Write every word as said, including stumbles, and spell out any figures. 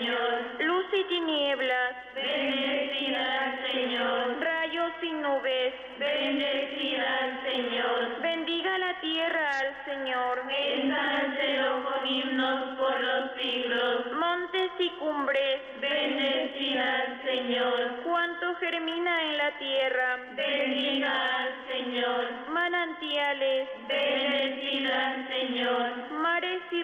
Señor. Luz y tinieblas, Bendecida al Señor. rayos y nubes, Bendecida al Señor. bendiga la tierra al Señor. Ensálcelo con himnos por los siglos. Montes y cumbres, Bendecida al Señor. cuanto germina en la tierra, Bendiga al Señor. manantiales, Bendecida al Señor. mares y